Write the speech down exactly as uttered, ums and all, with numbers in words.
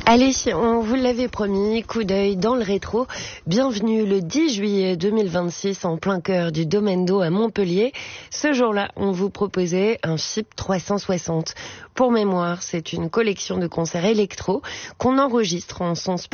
Allez, on vous l'avait promis, coup d'œil dans le rétro. Bienvenue le dix juillet deux mille vingt-six en plein cœur du Domaine d'eau à Montpellier. Ce jour-là, on vous proposait un Chip trois cent soixante. Pour mémoire, c'est une collection de concerts électro qu'on enregistre en son